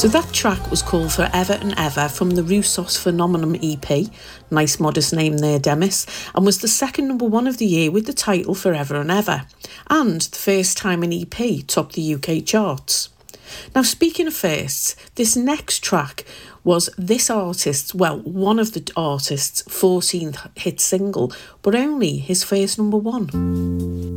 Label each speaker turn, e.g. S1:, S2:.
S1: So that track was called Forever and Ever from the Roussos Phenomenon EP, nice modest name there, Demis, and was the second number one of the year with the title Forever and Ever, and the first time an EP topped the UK charts. Now, speaking of firsts, this next track was this artist's, well, one of the artist's 14th hit single, but only his first number one.